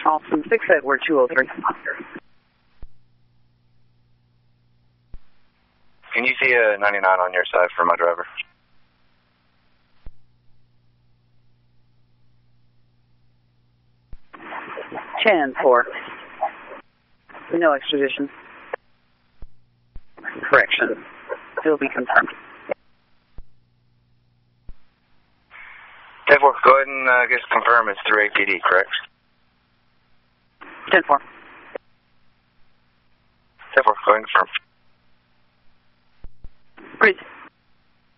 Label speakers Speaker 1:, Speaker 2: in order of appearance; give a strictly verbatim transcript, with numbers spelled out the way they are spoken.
Speaker 1: Austin six Edward two oh three.
Speaker 2: Can you see a ninety-nine on your side for my driver?
Speaker 1: ten four. No extradition. Correction. It will be confirmed.
Speaker 2: ten four, go ahead and uh, just confirm it's through A P D, correct?
Speaker 1: ten four.
Speaker 2: ten four, go ahead and confirm.
Speaker 1: Great.